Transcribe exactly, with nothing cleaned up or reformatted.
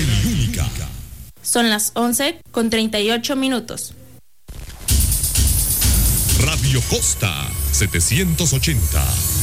y única. Son las once con treinta y ocho minutos. Radio Costa setecientos ochenta.